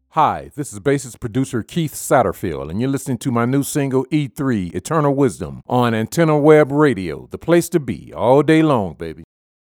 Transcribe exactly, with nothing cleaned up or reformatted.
Hi, this is bassist producer Keith Satterfield, and you're listening to my new single E three, Eternal Wisdom, on Antenna Web Radio, the place to be all day long, baby.